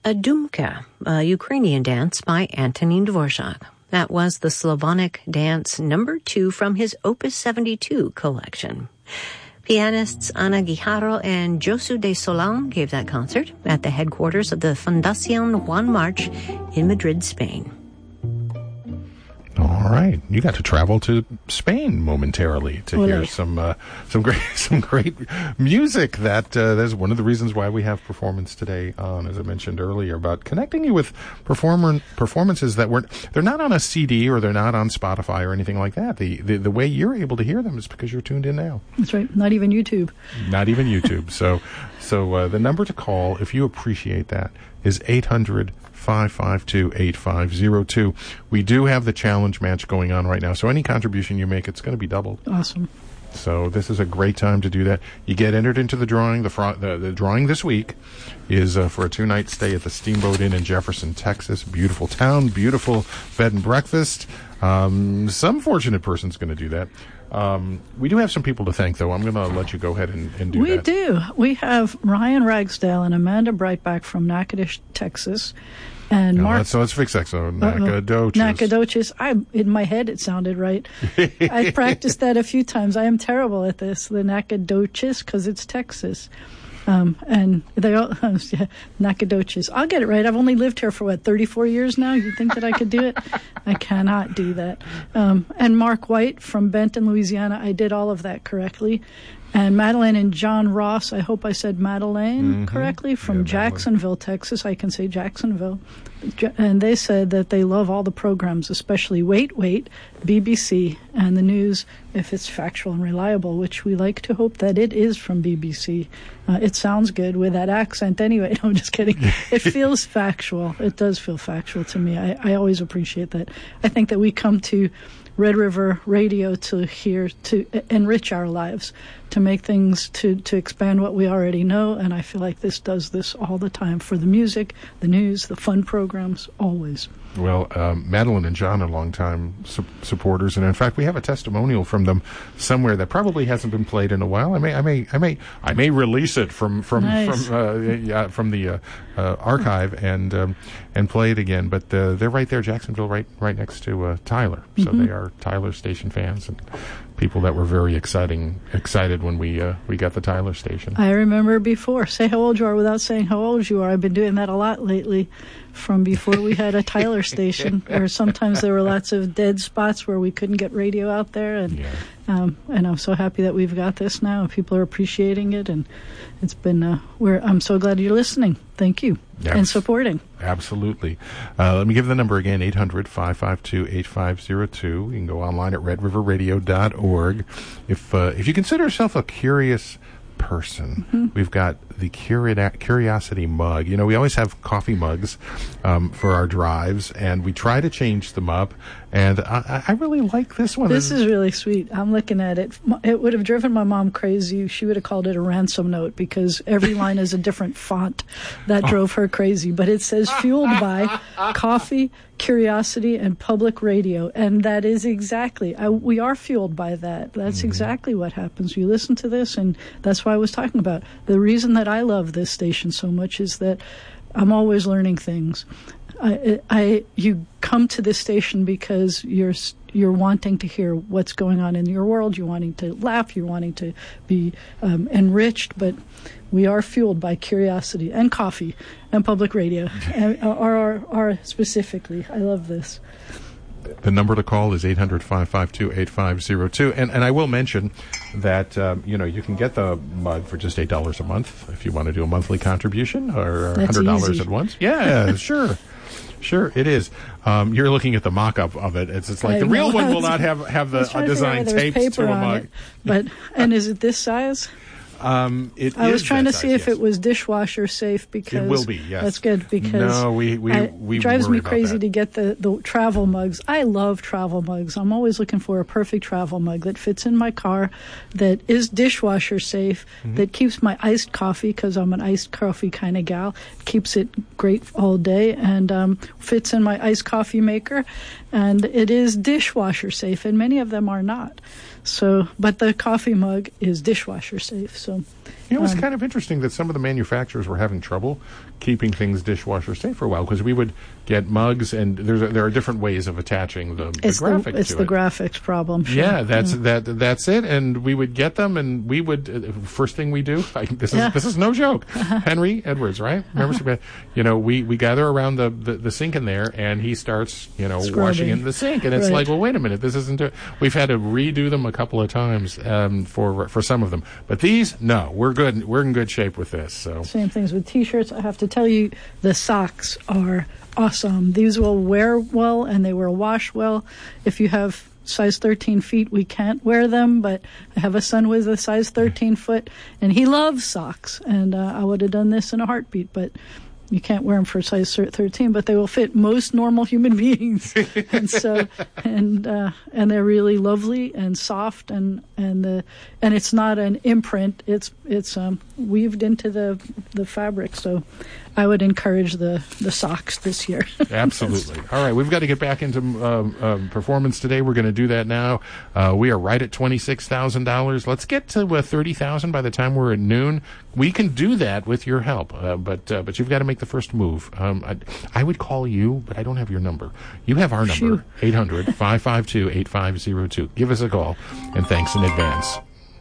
Dumka, a Ukrainian dance by Antonin Dvorak. That was the Slavonic dance number 2 from his Opus 72 collection. Pianists Ana Guijarro and Josu de Solán gave that concert at the headquarters of the Fundación Juan March in Madrid, Spain. All right, you got to travel to Spain momentarily to hear some great music. That's one of the reasons why we have Performance Today on, as I mentioned earlier, about connecting you with performances that they're not on a CD or they're not on Spotify or anything like that. The way you're able to hear them is because you're tuned in now. That's right. Not even YouTube. Not even YouTube. So the number to call, if you appreciate that, is 800-552-8502. We do have the challenge match going on right now, so any contribution you make, it's going to be doubled. Awesome. So this is a great time to do that. You get entered into the drawing. The drawing this week is for a 2-night stay at the Steamboat Inn in Jefferson, Texas. Beautiful town, beautiful bed and breakfast. Some fortunate person's going to do that. We do have some people to thank, though. I'm going to let you go ahead and do that. We do. We have Ryan Ragsdale and Amanda Brightback from Natchitoches, Texas. And Mark. So let's fix that. So Nacogdoches. Nacogdoches. In my head, it sounded right. I practiced that a few times. I am terrible at this. The Nacogdoches, because it's Texas. And they all, Nacogdoches. I'll get it right. I've only lived here for 34 years now? You think that I could do it? I cannot do that. And Mark White from Benton, Louisiana. I did all of that correctly. And Madeleine and John Ross, I hope I said Madeleine correctly, from Jacksonville, Texas. I can say Jacksonville. And they said that they love all the programs, especially Wait, BBC, and the news, if it's factual and reliable, which we like to hope that it is from BBC. It sounds good with that accent anyway. No, I'm just kidding. It feels factual. It does feel factual to me. I always appreciate that. I think that we come to Red River Radio to enrich our lives, to make things, to expand what we already know, and I feel like this does this all the time for the music, the news, the fun programs, always. Well, Madeline and John are longtime supporters, and in fact, we have a testimonial from them somewhere that probably hasn't been played in a while. I may release it from the archive and play it again. But they're right there, Jacksonville, right next to Tyler. So they are Tyler station fans and people that were very excited when we got the Tyler station. I remember before. Say how old you are without saying how old you are. I've been doing that a lot lately. From before we had a Tyler station, or sometimes there were lots of dead spots where we couldn't get radio out there, and I'm so happy that we've got this now. People are appreciating it, and it's been I'm so glad you're listening. Thank you. And supporting. Absolutely. Let me give the number again, 800-552-8502. You can go online at redriverradio.org. If you consider yourself a curious person, we've got the Curiosity mug. You know, we always have coffee mugs for our drives, and we try to change them up, and I really like this one. This is really sweet. I'm looking at it. It would have driven my mom crazy. She would have called it a ransom note because every line is a different font. That drove her crazy. But it says fueled by coffee, curiosity, and public radio. And that is exactly, we are fueled by that. That's exactly what happens. You listen to this, and that's why I was talking about. The reason that I love this station so much is that I'm always learning things. You come to this station because you're wanting to hear what's going on in your world. You're wanting to laugh. You're wanting to be enriched. But we are fueled by curiosity and coffee and public radio, and are specifically. I love this. The number to call is 800-552-8502. And I will mention that, you can get the mug for just $8 a month if you want to do a monthly contribution, or $100 at once. Yeah, sure. Sure, it is. You're looking at the mock-up of it. It's like the real one will not have the design taped to a mug. And is it this size? I was trying to see if it was dishwasher safe, because it will be. Yes, that's good, because we drives me crazy that. to get the travel mugs. I love travel mugs. I'm always looking for a perfect travel mug that fits in my car, that is dishwasher safe, that keeps my iced coffee, because I'm an iced coffee kind of gal. Keeps it great all day, and fits in my iced coffee maker, and it is dishwasher safe, and many of them are not. So, but the coffee mug is dishwasher safe. So, It was kind of interesting that some of the manufacturers were having trouble keeping things dishwasher safe for a while, because we would get mugs, and there are different ways of attaching the graphics to it. It's the graphics problem. Sure. Yeah, that's it. And we would get them, and we would first thing we do. This is no joke. Henry Edwards, right? Remember, we gather around the sink in there, and he starts washing in the sink, and it's like, well, wait a minute, this isn't. We've had to redo them a couple of times for some of them, but these, no, we're good. We're in good shape with this. So same things with T-shirts. I have to tell you, the socks are awesome. These will wear well, and they will wash well. If you have size 13 feet, we can't wear them, but I have a son with a size 13 foot, and he loves socks, and I would have done this in a heartbeat, but you can't wear them for size 13, but they will fit most normal human beings. And so, and they're really lovely and soft, and it's not an imprint. It's weaved into the fabric. So I would encourage the socks this year. Absolutely. All right, we've got to get back into performance today. We're going to do that now. We are right at $26,000. Let's get to $30,000 by the time we're at noon. We can do that with your help, but you've got to make the first move. I would call you, but I don't have your number. You have our number, 800-552-8502. Give us a call, and thanks in advance.